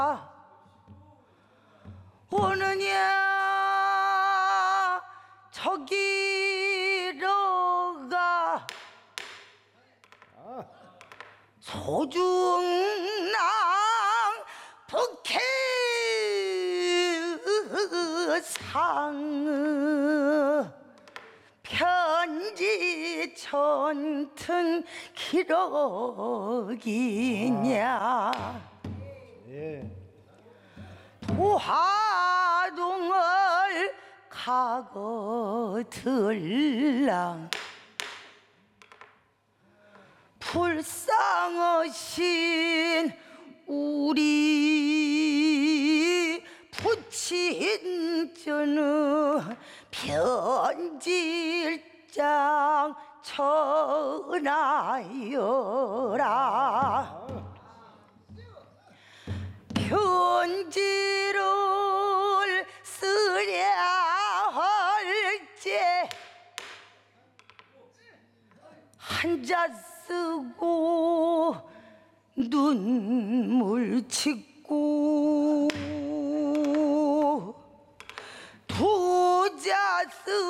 오느냐 저기로 가 소중랑 북해상 편지 전튼 기록이냐 도화동을 가거들랑 불쌍하신 우리 부친저는 편지장 전하여라 편지를 쓰랴 할지 한자 쓰고 눈물 짓고 두자 쓰고